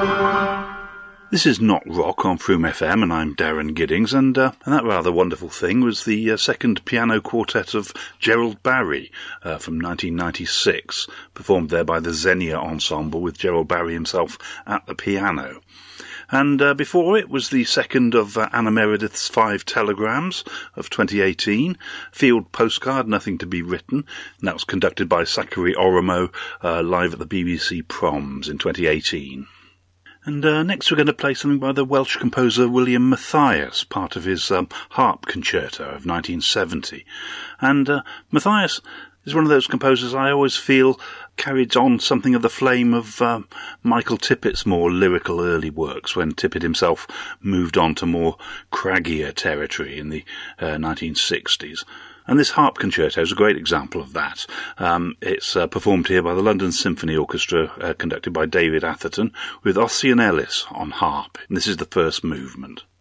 This is Not Rock on Froome FM, and I'm Darren Giddings, and that rather wonderful thing was the second piano quartet of Gerald Barry from 1996, performed there by the Xenia Ensemble with Gerald Barry himself at the piano. And before it was the second of Anna Meredith's 5 Telegrams of 2018, Field Postcard, Nothing to Be Written, and that was conducted by Sakari Oromo live at the BBC Proms in 2018. And next we're going to play something by the Welsh composer William Mathias, part of his harp concerto of 1970. And Mathias is one of those composers I always feel carried on something of the flame of Michael Tippett's more lyrical early works, when Tippett himself moved on to more craggier territory in the 1960s. And this harp concerto is a great example of that. It's performed here by the London Symphony Orchestra, conducted by David Atherton, with Ossian Ellis on harp. And this is the first movement.